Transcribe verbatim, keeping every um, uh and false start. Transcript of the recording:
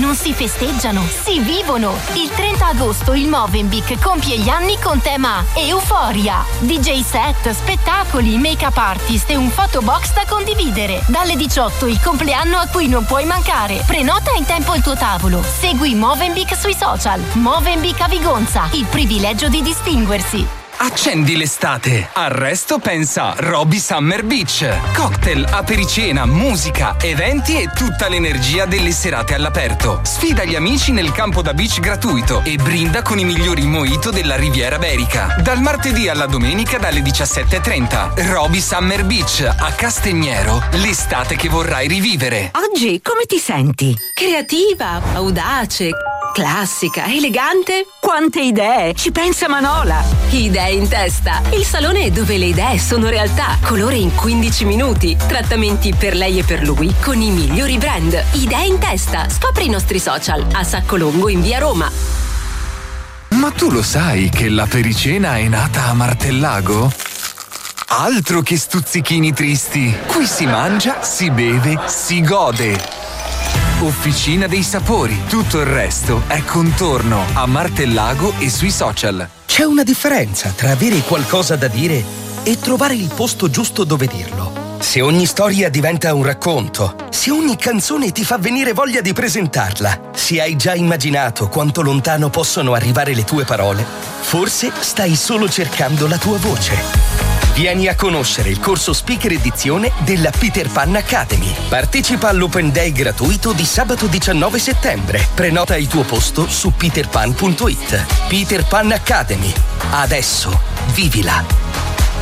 non si festeggiano, si vivono. Il trenta agosto il Movenpick compie gli anni con tema Euforia. D J set, spettacoli, make-up artist e un photobox da condividere. Dalle diciotto il compleanno a cui non puoi mancare. Prenota in tempo il tuo tavolo. Segui Movenpick sui social. Movenpick a Vigonza, il privilegio di distinguersi. Accendi l'estate. Al resto pensa Roby Summer Beach. Cocktail, apericena, musica, eventi e tutta l'energia delle serate all'aperto. Sfida gli amici nel campo da beach gratuito e brinda con i migliori mojito della Riviera Berica. Dal martedì alla domenica dalle diciassette e trenta. Roby Summer Beach a Castignero. L'estate che vorrai rivivere. Oggi come ti senti? Creativa, audace, classica, elegante? Quante idee! Ci pensa Manola! Idee in testa! Il salone dove le idee sono realtà. Colore in quindici minuti. Trattamenti per lei e per lui con i migliori brand. Idee in testa. Scopri i nostri social a Saccolongo in via Roma. Ma tu lo sai che la pericena è nata a Martellago? Altro che stuzzichini tristi. Qui si mangia, si beve, si gode. Officina dei sapori. Tutto il resto è contorno a Martellago e sui social. C'è una differenza tra avere qualcosa da dire e trovare il posto giusto dove dirlo. Se ogni storia diventa un racconto, se ogni canzone ti fa venire voglia di presentarla, se hai già immaginato quanto lontano possono arrivare le tue parole, forse stai solo cercando la tua voce. Vieni a conoscere il corso Speaker Edizione della Peter Pan Academy. Partecipa all'Open Day gratuito di sabato diciannove settembre. Prenota il tuo posto su peter pan punto it. Peter Pan Academy. Adesso vivila.